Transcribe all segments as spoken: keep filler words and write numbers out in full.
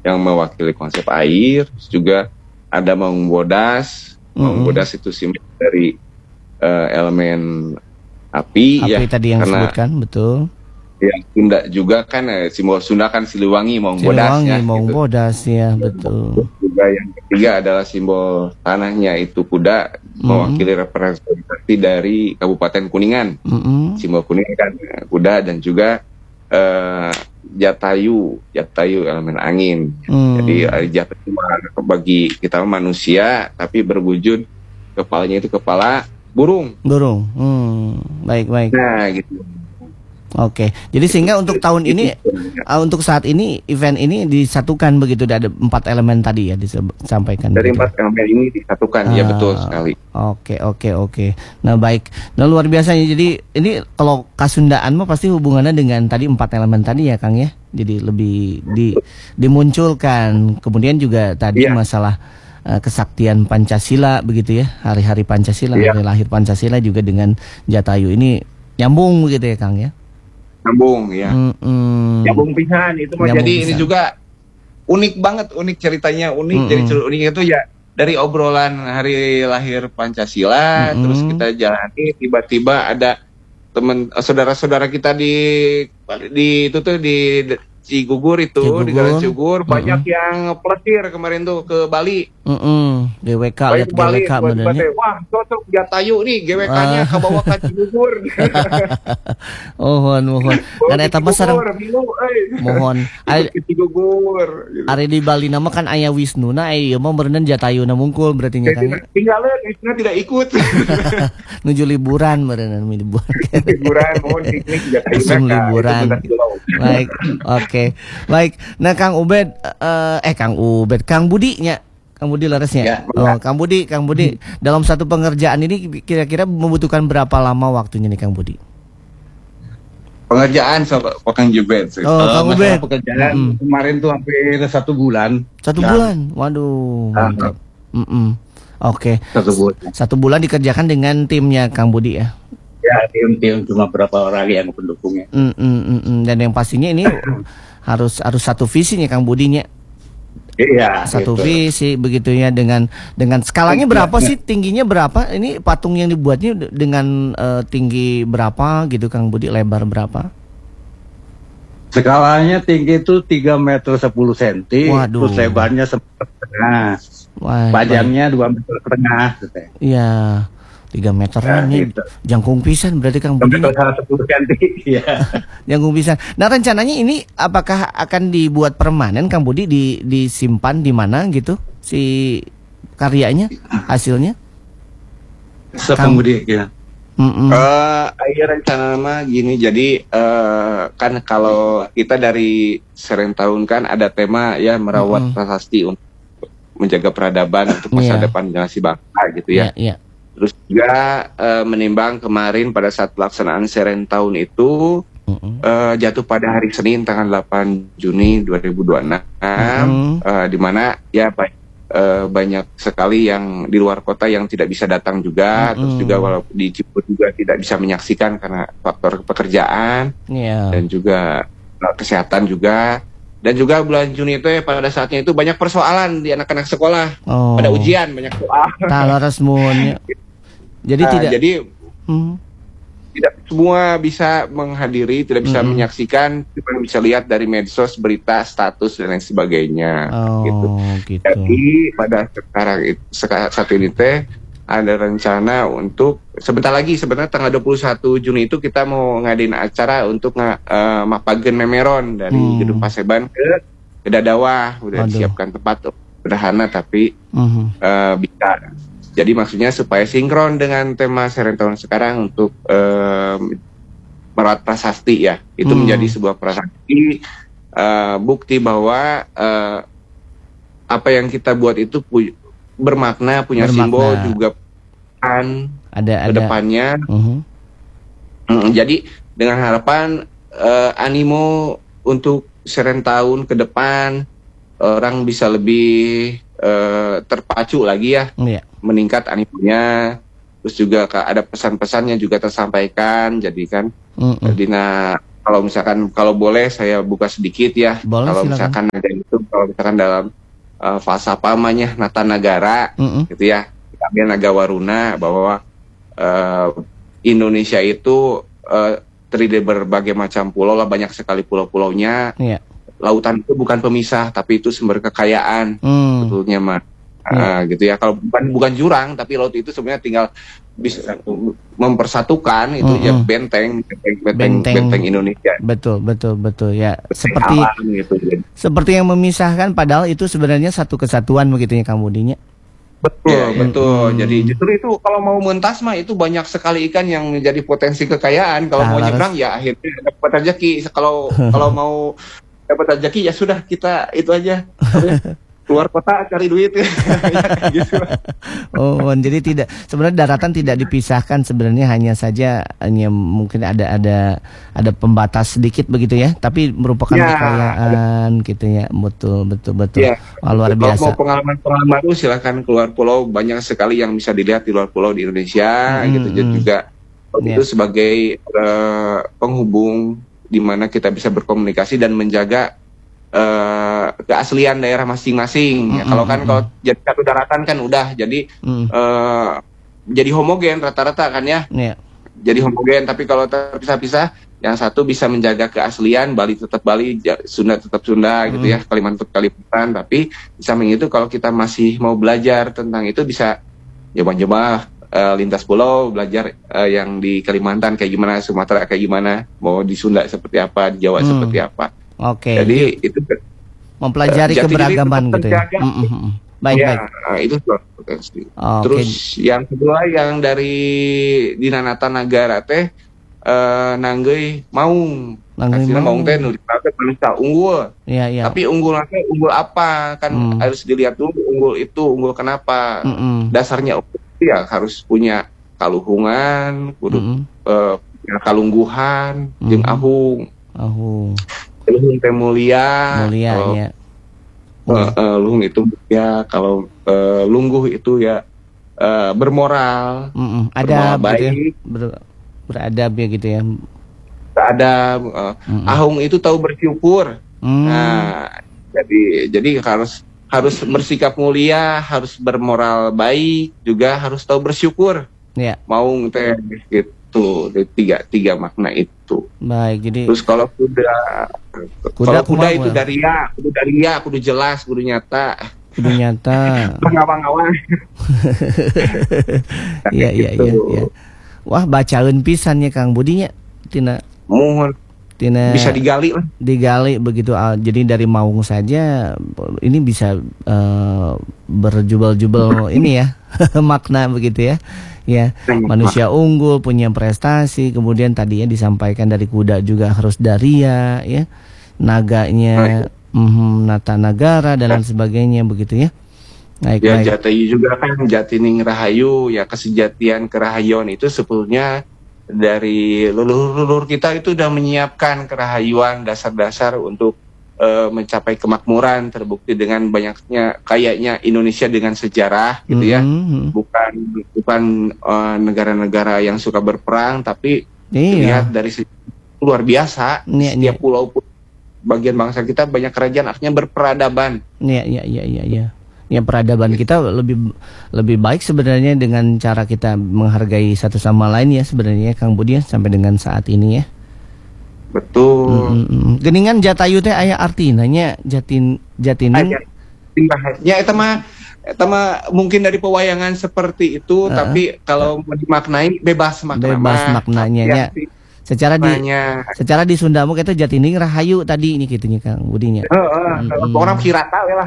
yang mewakili konsep air. Terus juga ada Maung Bodas. Mm-hmm. Maung Bodas itu simbol dari uh, elemen api, api ya. Tadi yang karena, disebutkan, betul. Ya, Sunda juga kan eh, simbol Sunda kan Siliwangi, Maung Bodas ya. Maung gitu. Bodas ya, betul. Juga yang ketiga adalah simbol tanahnya itu kuda, mm-hmm. mewakili representasi dari Kabupaten Kuningan. Mm-hmm. Simbol Kuningan kan kuda, dan juga uh, Jatayu, Jatayu elemen angin. Mm. Jadi Jatayu bagi kita manusia, tapi berwujud kepalanya itu kepala burung. Burung. Hmm. Baik baik. Nah gitu. Oke, jadi sehingga untuk tahun ini, uh, untuk saat ini event ini disatukan begitu, ada empat elemen tadi ya disampaikan. Dari begitu. Empat elemen ini disatukan, uh, ya betul sekali. Oke oke oke. Nah baik, nah luar biasanya. Jadi ini kalau Kasundaan mah pasti hubungannya dengan tadi empat elemen tadi ya Kang ya. Jadi lebih di, dimunculkan. Kemudian juga tadi yeah. masalah uh, kesaktian Pancasila begitu ya, hari-hari Pancasila, yeah. hari lahir Pancasila juga dengan Jatayu ini nyambung begitu ya Kang ya. Nyambung ya, mm-hmm. nyambung pisan itu mah. Jadi pisan. Ini juga unik banget, unik ceritanya, unik. Mm-hmm. Jadi uniknya itu ya dari obrolan hari lahir Pancasila, mm-hmm. terus kita jalani, tiba-tiba ada teman saudara-saudara kita di di itu tuh di Cigugur itu, Cigugur. Di Galan Cigugur, mm-hmm. banyak yang pelesir kemarin tuh ke Bali. Mm-hmm. G W K, lihat G W K benernya. Wah, cocok Jatayu nih, G W K-nya ah. ke bawah ke Cigugur. mohon, mohon. Kan eta mah sareng mohon. Ari Cigugur. Ari di Bali nama kan aya Wisnuna, aya mah berenang Jatayu na mungkul berarti nya kan. Tinggalin Wisnu tidak ikut. Nuju liburan berenang liburan. Liburan, mohon piknik Jatayu. Liburan. Baik. Oke. Oke, baik. Nah, Kang Ubed, uh, eh Kang Ubed, Kang Budi nya, Kang Budi larasnya. Ya, oh, Kang Budi, Kang Budi, hmm. dalam satu pengerjaan ini kira-kira membutuhkan berapa lama waktunya nih, Kang Budi? Pengerjaan soal Kang Ubed. Oh, uh, Kang Ubed. Pekerjaan hmm. kemarin tuh hampir satu bulan. Satu ya. bulan, waduh. Mantap. Uh, Oke. Okay. Satu bulan. Satu bulan dikerjakan dengan timnya Kang Budi ya. Ya, tim-tim cuma berapa orang yang pendukungnya. Mm, mm, mm, mm. Dan yang pastinya ini harus harus satu visinya Kang Budinya. Iya. Satu gitu. visi begitu ya, dengan dengan skalanya berapa sih, tingginya berapa? Ini patung yang dibuatnya dengan uh, tinggi berapa gitu Kang Budi, lebar berapa? Skalanya tinggi itu tiga meter sepuluh sentimeter, terus lebarnya semeter setengah. Panjangnya dua meter setengah. Iya. Tiga meteran nih, gitu. Jangkung pisan berarti Kang Budi. sepuluh sentimeter, ya. Jangkung pisan. Nah rencananya ini apakah akan dibuat permanen Kang Budi, di disimpan di mana gitu si karyanya, hasilnya? Kang Budi ya. Mm-mm. Uh, ayo rencana mah gini, jadi uh, kan kalau kita dari sering tahun kan ada tema ya merawat mm-hmm. prasasti untuk menjaga peradaban untuk masa yeah. depan generasi bangsa gitu ya. Yeah, yeah. Terus juga uh, menimbang kemarin pada saat pelaksanaan Seren tahun itu uh-uh. uh, jatuh pada hari Senin tanggal delapan Juni dua ribu dua puluh enam, uh-uh. uh, di mana ya uh, banyak sekali yang di luar kota yang tidak bisa datang juga, uh-uh. terus juga walaupun di Cibubur juga tidak bisa menyaksikan karena faktor pekerjaan yeah. dan juga uh, kesehatan juga. Dan juga bulan Juni itu ya, pada saatnya itu banyak persoalan di anak-anak sekolah, oh. pada ujian banyak soal. Talara semuanya. Jadi nah, tidak jadi hmm. tidak semua bisa menghadiri, tidak bisa hmm. menyaksikan, cuma bisa lihat dari medsos, berita, status dan lain sebagainya. Oh, gitu. gitu. Jadi pada sekarang itu saat ini teh ada rencana untuk sebentar lagi, sebenarnya tanggal dua puluh satu Juni itu kita mau ngadain acara untuk uh, mapagen memeron dari hmm. Gedung Paseban ke ke Dadawah. Udah Aduh. Disiapkan tempat sederhana tapi uh-huh. uh, bisa. Jadi maksudnya supaya sinkron dengan tema Seren tahun sekarang untuk um, merawat prasasti ya. Itu hmm. menjadi sebuah prasasti, uh, bukti bahwa uh, apa yang kita buat itu pu- bermakna, punya bermakna. Simbol juga kan ada, ke depannya. Uh-huh. Hmm, jadi dengan harapan uh, animo untuk Seren tahun ke depan orang bisa lebih uh, terpacu lagi ya. Yeah. Meningkat animonya, terus juga ada pesan-pesannya juga tersampaikan, jadi kan mm-mm. dina kalau misalkan kalau boleh saya buka sedikit ya. Boleh, kalau silakan. misalkan ada itu, kalau misalkan dalam uh, falsafah namanya Nata Nagara, Mm-mm. gitu ya, kami Nagawaruna bahwa uh, Indonesia itu uh, terdiri dari berbagai macam pulau lah, banyak sekali pulau-pulaunya. Iya. Lautan itu bukan pemisah, tapi itu sumber kekayaan, Hmm. sebetulnya mah. Iya. Uh, gitu ya, kalau bukan bukan jurang, tapi laut itu sebenarnya tinggal bisa mempersatukan itu ya Mm-mm. benteng benteng benteng, Benteng. benteng Indonesia. Betul, betul, betul ya. Benteng Seperti alam gitu. seperti yang memisahkan, padahal itu sebenarnya satu kesatuan begitu ya Kang Budinya. Betul, Ya, ya. betul. Hmm. Jadi justru itu kalau mau mentas mah itu banyak sekali ikan yang menjadi potensi kekayaan. Kalau Nah, mau laras. nyebrang ya akhirnya dapat rezeki. Kalau kalau mau dapat rezeki ya sudah kita itu aja. Apa ya? Keluar kota cari duit ya, kayak gitu. Oh, jadi tidak, sebenarnya daratan tidak dipisahkan, sebenarnya hanya saja hanya mungkin ada ada ada pembatas sedikit begitu ya, tapi merupakan Ya, kekayaan gitu ya. Betul, betul, betul. Ya, Wah, luar kalau biasa. mau pengalaman-pengalaman itu silakan keluar pulau, banyak sekali yang bisa dilihat di luar pulau di Indonesia Hmm, gitu. Dan hmm. juga Ya. itu sebagai eh, penghubung di mana kita bisa berkomunikasi dan menjaga eh, keaslian daerah masing-masing. Ya, Mm, kalau mm, kan mm, kalau jadi satu daratan kan udah jadi Hmm. eh, jadi homogen rata-rata kan ya. Ya. Jadi homogen, tapi kalau terpisah-pisah, yang satu bisa menjaga keaslian, Bali tetap Bali, Ja- Sunda tetap Sunda gitu ya, Kalimantan tetap Kalimantan. Tapi di samping itu kalau kita masih mau belajar tentang itu bisa coba-coba eh, lintas pulau, belajar eh, yang di Kalimantan kayak gimana, Sumatera kayak gimana, mau di Sunda seperti apa, di Jawa Hmm. seperti apa. Oke. Jadi itu Mempelajari eh, jati diri keberagaman tetap gitu ya. terjaga. Mm, mm, mm. Baik, ya, baik. eh, itu suatu potensi. Oke. Terus yang kedua yang dari Dinanata Nagara teh eh nanggeuy maung. Nanggeuy Hasilnya maung. maung teh nu dipakai manusia unggul. Iya, iya. Tapi unggul nanti unggul apa? Kan Hmm. harus dilihat dulu unggul itu unggul kenapa? Mm-mm. Dasarnya unggul itu ya harus punya kaluhungan, kudu Mm-mm. eh, punya kalungguhan, jeung Mhm. ahung. Oh, Luhung teh mulia. mulia Kalau, ya. eh, eh, luhung itu mulia, kalau eh, lungguh itu ya eh, bermoral, Mm-mm. bermoral Ada gitu ya. baik. Ber- beradab ya gitu ya. Ada uh, Mm-mm. ahung itu tahu bersyukur. Hmm. Nah, jadi jadi harus harus bersikap mulia, harus bermoral baik, juga harus tahu bersyukur. Ya, Maung teh gitu. Jadi tiga tiga makna itu. baik. Jadi Terus kalau kuda Kuda kalau kuda kumaha? itu dari ya, kudu dari ya, kudu jelas, kudu nyata. kudu nyata. Ngawang-ngawang. Iya, iya, iya, iya. Wah, bacaeun pisannya Kang Budinya. Tina Mohon tina bisa digali lah. digali begitu. ah, Jadi dari Maung saja ini bisa eh, berjubel-jubel ini ya. Makna begitu ya. Ya, manusia unggul punya prestasi, kemudian tadinya disampaikan dari kuda juga harus daria ya. Naganya mhm, Nata Nagara dan lain sebagainya begitu ya. Baik, Ya baik. Jatayu juga kan Jatining Rahayu, ya kesejatian kerahayon itu sebetulnya dari leluhur-leluhur kita itu udah menyiapkan kerahayuan dasar-dasar untuk eh, mencapai kemakmuran, terbukti dengan banyaknya kayaknya Indonesia dengan sejarah gitu ya. Mhm. Bukan bukan eh, negara-negara yang suka berperang, tapi Iya. lihat dari se- luar biasa. Iya, Setiap iya. pulau bagian bangsa kita banyak kerajaan, artinya berperadaban. Iya, iya, iya, iya, iya. Ya, peradaban kita lebih lebih baik sebenarnya dengan cara kita menghargai satu sama lain ya sebenarnya Kang Budi ya, sampai dengan saat ini ya. Betul. Mm, mm, mm. Geningan Jatayu teh aya artina nya jatin jatining. Aja. Ya itu mah itu mah mungkin dari pewayangan seperti itu, Uh-uh. tapi kalau mau dimaknai bebas makna Bebas mah. maknanya Ya, nya. sih, Secara di maknanya. secara di Sunda mah kita Jatining Rahayu tadi ini gitunya Kang Budinya. Heeh, kalau Mm-mm. orang kirata we lah.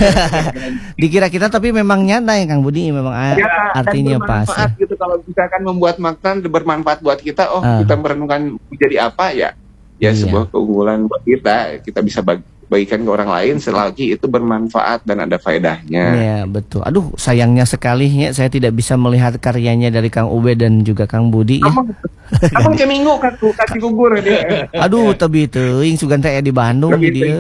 Dikira kita tapi memang nyata ya Kang Budi memang a- Ya, artinya dan pas. bermanfaat Ya. gitu kalau misalkan membuat makna bermanfaat buat kita, oh Ah. kita merenungkan menjadi apa ya? Ya Iya. sebuah keunggulan buat kita, kita bisa bagi, bagikan ke orang lain selagi itu bermanfaat dan ada faedahnya. Ya betul. Aduh sayangnya sekali ya saya tidak bisa melihat karyanya dari Kang Ube dan juga Kang Budi ya. Kamu kamu ke minggu kasih kasih gugur dia. Aduh tebi teuing sugan teh di Bandung Lebih dia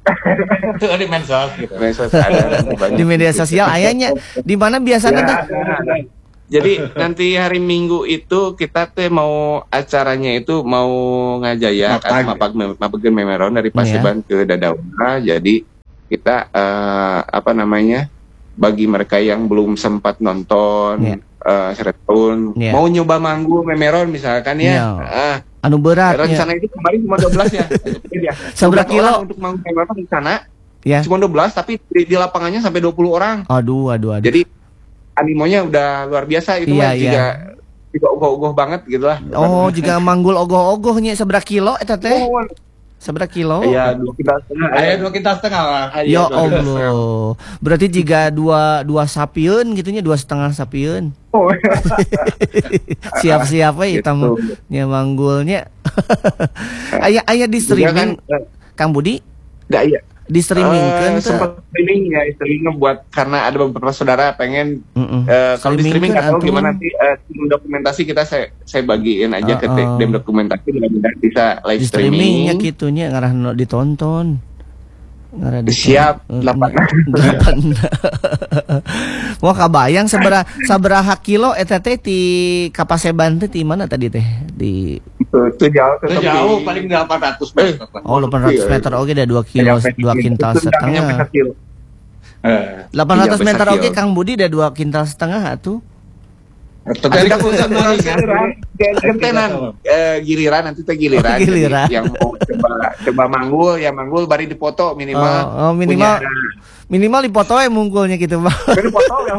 Itu di medsos gitu. Medsos ada, banyak. di media sosial ayahnya di mana biasanya Ya, teh ada, ada. Jadi nanti hari Minggu itu kita teh mau acaranya itu mau ngajayak atau mapag mapag memeron dari Paseban yeah. ke Dadauna. Jadi kita uh, apa namanya bagi mereka yang belum sempat nonton yeah. uh, seretun yeah. mau nyoba manggung memeron misalkan ya. Yeah. Uh, anu berat. Rencana ya. Itu kemarin cuma dua belas ya. Seberapa kilo untuk manggung memeron di sana? Ya. Cuma dua belas tapi di, di lapangannya sampai dua puluh orang. Aduh, aduh, aduh. Jadi animonya udah luar biasa itu iya, mah iya. juga juga ogoh-ogoh banget gitu lah. Oh, juga manggul ogoh-ogohnya seberapa kilo eta teh? Oh, seberapa kilo? Iya, dua kintal setengah. Aya dua kintal setengah lah. Ya Allah. Berarti jika dua dua sapieun gitunya dua setengah sapieun. Oh. Siap-siap we eta mah nya manggulnya. Aya aya di streaming kan, Kang Budi? Enggak iya. Di streamingkan uh, sempat streaming ya streaming buat karena ada beberapa saudara pengen uh, kalau di streaming nggak tahu gimana nanti uh, tim dokumentasi kita saya saya bagiin aja uh, ke uh. tim dokumentasi mudah-mudahan bisa live di streaming. Streamingnya gitunya ngarah ditonton. Ngarah ditonton. Siap delapan delapan. Wah kabayang sabaraha sabaraha kilo eta teh ti Kapaseban teh di mana tadi teh di itu jauh, itu jauh paling delapan ratus meter. Oh, delapan ratus meter oke dah dua kilo, dua kintal setengah. delapan ratus meter oke Kang Budi dah dua kintal setengah atuh. Ada gentenan giliran nanti teh giliran. Giliran. Yang mau coba coba manggul ya manggul bari dipoto minimal. Oh, minimal minimal dipoto we munggulnya gitu, Bang. Dipoto ya.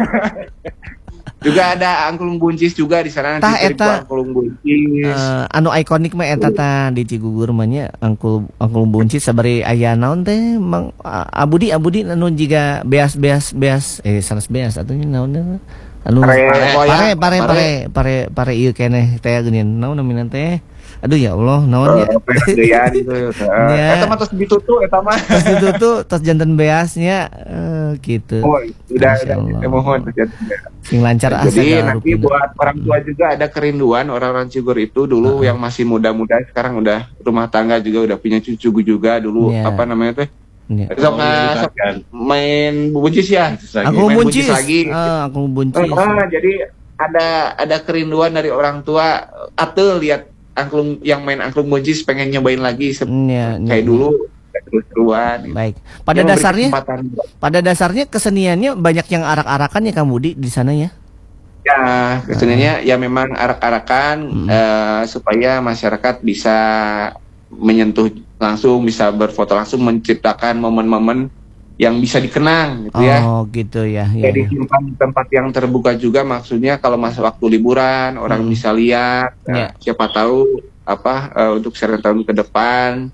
Juga ada angklung buncis juga di sana nanti eta angklung buncis. Uh, anu ikonik mah eta tah di Cigugur mah nya angkul angklung buncis sabari aya naon teh Mang Abudi Abudi anu jiga beas-beas beas eh sanes beas atunya naon teh anu pare pare pare pare pare pare ieu keneh teh geunin naon namina teh. Aduh ya Allah naon ya. Ya gitu. Eta mah tos ditutu eta mah. Tos ditutu tos janten beasnya uh, gitu. Oh, udah udah mohon sing lancar asa. Jadi nanti buat orang tua juga ada kerinduan orang-orang Cigur itu dulu uh-huh. yang masih muda-muda sekarang udah rumah tangga juga udah punya cucu juga dulu yeah. apa namanya teh? Yeah. Sok oh, kan. Main buncis ya. Aku buncis lagi. Ah, aku buncis. Ah, jadi ada ada kerinduan dari orang tua atul lihat angklung yang main angklung buncis pengen nyobain lagi se- ya, kayak ya. Dulu terus-terusan. Baik. Pada ya, dasarnya pada dasarnya keseniannya banyak yang arak-arakan ya Kang Budi di sana ya? Ya, keseniannya uh. ya memang arak-arakan hmm. uh, supaya masyarakat bisa menyentuh langsung, bisa berfoto langsung, menciptakan momen-momen yang bisa dikenang gitu ya. Oh gitu ya. ya Jadi ya. Tempat yang terbuka juga maksudnya kalau masa waktu liburan orang hmm. bisa lihat. Ya. Nah, siapa tahu apa uh, untuk sering tahun ke depan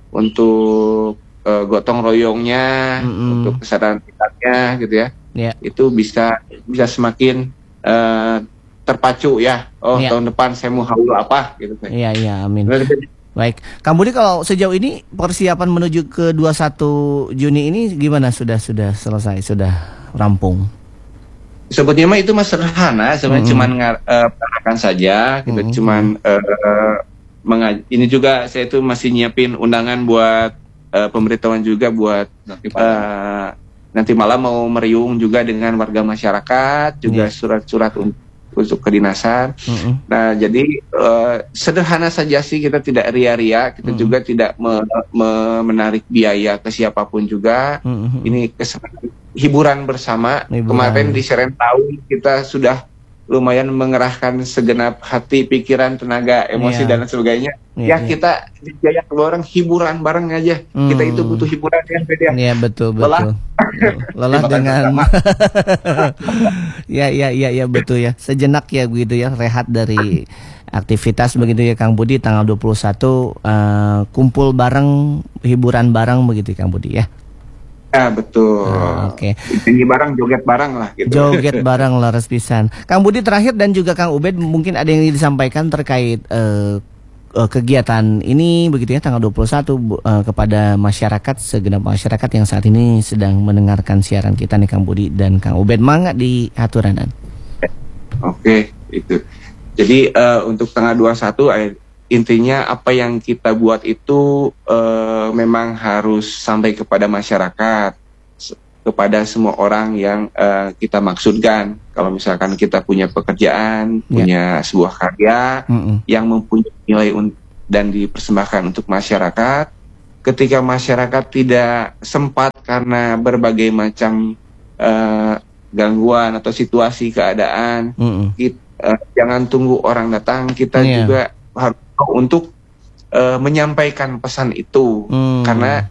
untuk uh, gotong royongnya, hmm. untuk kesadaran tingkatnya gitu ya. Ya. Itu bisa bisa semakin uh, terpacu ya. Oh ya. Tahun depan saya mau haul apa gitu. Iya iya amin. Baik, Kang Budi kalau sejauh ini persiapan menuju ke dua puluh satu Juni ini gimana? Sudah sudah selesai, sudah rampung? Sebetulnya mah itu mah sederhana, sebenarnya mm-hmm. cuman uh, saja, gitu, mm-hmm. cuman uh, mengaj- ini juga saya itu masih nyiapin undangan buat uh, pemberitahuan juga buat nanti malam. Uh, nanti malam mau meriung juga dengan warga masyarakat, juga yeah. surat-surat untuk untuk kedinasan. Mm-hmm. Nah, jadi uh, sederhana saja sih, kita tidak ria-ria, kita mm-hmm. juga tidak me- me- menarik biaya ke siapapun juga. Mm-hmm. Ini kesempatan hiburan bersama. Hiburan. Kemarin di Serentau kita sudah lumayan mengerahkan segenap hati, pikiran, tenaga, emosi yeah. dan sebagainya. Yeah, ya yeah. kita dijaya keluar orang hiburan bareng aja. Mm. Kita itu butuh hiburan kan, Beda. Iya yeah, betul betul. Lelah, Lelah dengan ya ya ya ya betul ya. Sejenak ya begitu ya, rehat dari aktivitas begitu ya Kang Budi. Tanggal dua puluh satu uh, kumpul bareng, hiburan bareng begitu Kang Budi ya. Ya betul. Ah, Oke. Okay. Ini barang joget barang lah gitu. Joget barang laras pisan. Kang Budi terakhir dan juga Kang Ubed mungkin ada yang disampaikan terkait uh, uh, kegiatan ini begitu ya tanggal dua puluh satu uh, kepada masyarakat, segenap masyarakat yang saat ini sedang mendengarkan siaran kita nih Kang Budi dan Kang Ubed, mangga di haturanan. Oke, okay, itu. Jadi uh, untuk tanggal dua puluh satu eh, intinya apa yang kita buat itu uh, memang harus sampai kepada masyarakat. kepada semua orang yang uh, kita maksudkan. Kalau misalkan kita punya pekerjaan, yeah. punya sebuah karya mm-mm. yang mempunyai nilai un- dan dipersembahkan untuk masyarakat, ketika masyarakat tidak sempat karena berbagai macam uh, gangguan atau situasi keadaan, kita, uh, jangan tunggu orang datang, kita yeah. juga harus untuk uh, menyampaikan pesan itu, mm. karena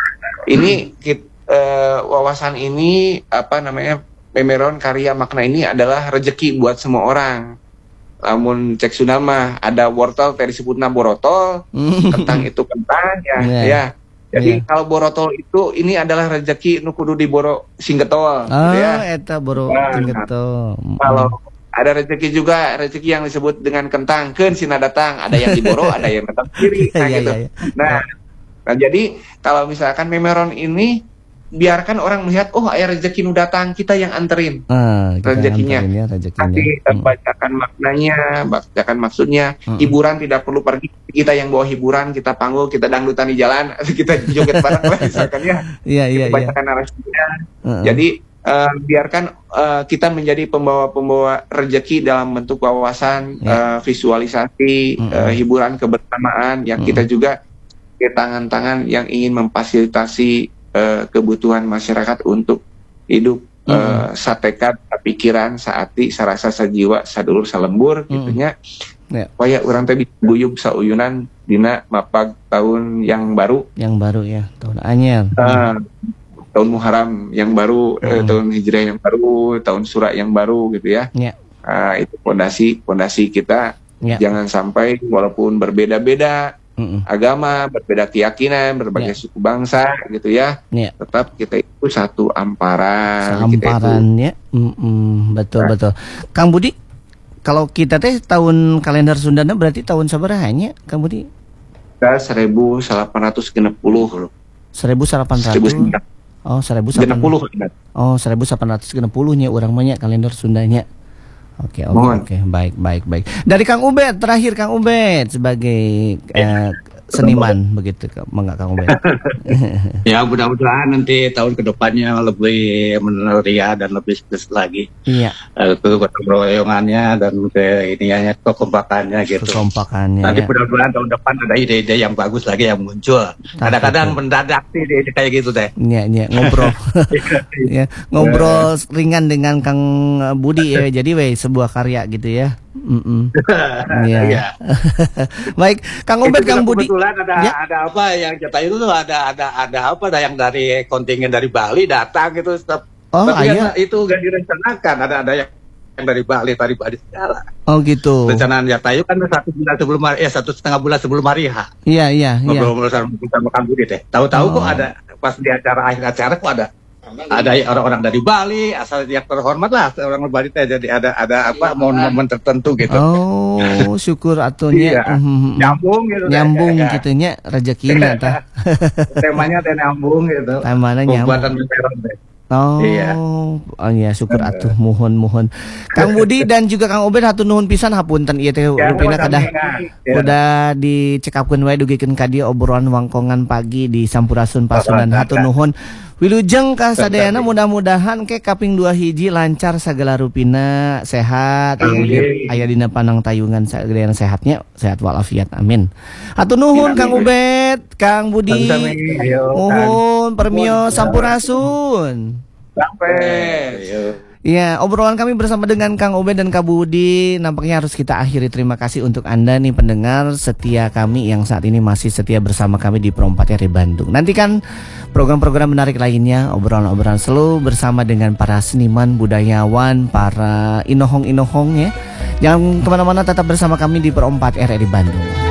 ini kita Uh, wawasan ini apa namanya pemeron karya makna ini adalah rezeki buat semua orang. Namun cek sunama ada wortel tadi disebutna borotol, kentang itu kentang ya, yeah. ya. Jadi yeah. kalau borotol itu ini adalah rezeki nu kudu diboro singgetol, ah, gitu ya. Eta boro nah, singgetol. Kalau ada rezeki juga rezeki yang disebut dengan kentang, keun sina datang, ada yang diboro, ada yang datang kiri, nah gitu. Yeah, yeah. Nah, nah jadi kalau misalkan memeron ini biarkan orang melihat, oh aya rezeki nu datang, kita yang anterin ah, rezekinya. Ya, Tapi hmm. bacakan maknanya, bacakan maksudnya. Hmm. Hiburan tidak perlu pergi, kita yang bawa hiburan, kita panggul, kita dangdutan di jalan, kita joget bareng lah misalkan ya. Iya iya iya. Bacakan narasinya. Uh-uh. Jadi uh, biarkan uh, kita menjadi pembawa-pembawa rezeki dalam bentuk wawasan, yeah. uh, visualisasi, uh-uh. uh, hiburan kebersamaan yang uh-uh. kita juga ke tangan-tangan yang ingin memfasilitasi Uh, kebutuhan masyarakat untuk hidup mm-hmm. uh, satekat, pikiran, saati, sarasa, sajiwa, sadulur, salembur, mm-hmm. gitunya. Yeah. Supaya orang teh guyub sauyunan dina mapag tahun yang baru. Yang baru ya, tahun anyar. Uh, tahun Muharram yang baru, mm-hmm. eh, tahun Hijriah yang baru, tahun Sura yang baru gitu ya. Yeah. Uh, itu fondasi fondasi kita. Yeah. Jangan sampai walaupun berbeda-beda Mm-mm. agama, berbeda keyakinan, berbagai yeah. suku bangsa gitu ya, yeah. tetap kita itu satu amparan. Seamparan ya, Mm-mm. betul nah. betul. Kang Budi, kalau kita teh tahun kalender Sundana berarti tahun sabaraha-nya, Kang Budi? Kita seribu delapan ratus genep puluh. seribu delapan ratus. Oh, seribu delapan ratus. Oh, seribu delapan ratus genep puluh nya urang mah nya kalender Sundanya. Oke, oke, oke, baik, baik, baik. Dari Kang Ubed, terakhir Kang Ubed sebagai eh, seniman begitu, enggak Kang Ubed? Ya, mudah-mudahan nanti tahun kedepannya lebih meneria dan lebih sukses lagi. Iya. Itu keroyongannya dan ke ininya, kekompakannya gitu. Kekompakannya. Nanti ya. mudah-mudahan tahun depan ada ide-ide yang bagus lagi yang muncul. Kadang-kadang mendadak sih ide kayak gitu deh. Iya, iya, ngobrol. ya, ngobrol ringan dengan Kang Budi ya. Jadi weh sebuah karya gitu ya. Iya. Baik, Kang Ubed, Kang Budi. Kebetulan ada ya. ada apa yang jatah itu tuh ada ada ada apa ada yang dari kontingen dari Bali datang gitu. Oh, tapi iya. itu gak direncanakan. Ada ada yang yang dari Bali, dari Bali segala. Oh gitu. Rencanaan jatah itu kan satu bulan sebelum ya satu setengah bulan sebelum hari H. Iya iya. Ngobrol-ngobrol sama Kang Budi deh. Tahu-tahu oh. kok ada pas di acara akhir acara kok ada. Ada orang-orang dari Bali, asal yang terhormat lah orang Bali teh, jadi ada ada apa momen-momen tertentu gitu. Oh, syukur atunya. Iya. Mm-hmm. Nyambung gitu. Nyambung ya, gitunya rezekina tah. Temanya teh nyambung gitu. Temanya nyambung. Oh, iya. Oh iya, syukur atuh, muhun-muhun. Kang Budi dan juga Kang Ubed hatur nuhun pisan hapunten ieu teh rupina kadah udah dicekapkeun wae dugikeun ka dieu obrolan wangkongan pagi di Sampurasun Pasundan. Hatur nuhun. Wilujeng ka sadayana mudah-mudahan ke kaping dua hiji lancar sagala rupina, sehat, aya dina panang tayungan sagala sehatnya, sehat walafiat. Amin. Hatur nuhun Kang Ubed, Kang Budi. Nuhun permio Sampurasun. Sampai. Ya, obrolan kami bersama dengan Kang Ubed dan Kang Budi nampaknya harus kita akhiri. Terima kasih untuk Anda nih pendengar setia kami yang saat ini masih setia bersama kami di Pro empat R I Bandung. Nantikan program-program menarik lainnya, obrolan-obrolan seru bersama dengan para seniman, budayawan, para inohong-inohong ya. Jangan kemana-mana, tetap bersama kami di Pro empat R I Bandung.